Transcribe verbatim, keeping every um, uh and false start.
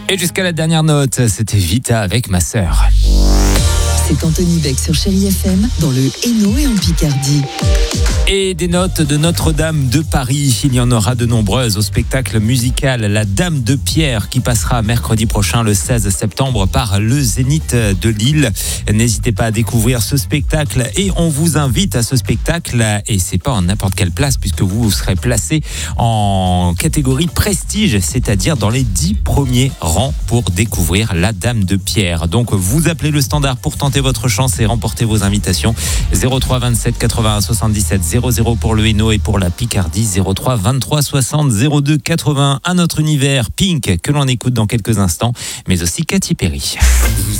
Et jusqu'à la dernière note, c'était Vita avec Ma Sœur. C'est Anthony Beck sur Chérie F M, dans le Hainaut et en Picardie. Et des notes de Notre-Dame de Paris. Il y en aura de nombreuses au spectacle musical La Dame de Pierre qui passera mercredi prochain le seize septembre par le Zénith de Lille. N'hésitez pas à découvrir ce spectacle et on vous invite à ce spectacle. Et c'est pas en n'importe quelle place puisque vous, vous serez placé en catégorie prestige, c'est-à-dire dans les dix premiers rangs pour découvrir La Dame de Pierre. Donc vous appelez le standard pour tenter votre chance et remporter vos invitations. zéro trois vingt-sept quatre-vingt-un soixante-dix-sept zéro zéro pour le Hainaut et pour la Picardie zéro trois vingt-trois soixante zéro deux quatre-vingts. Un autre univers, Pink, que l'on écoute dans quelques instants, mais aussi Katy Perry.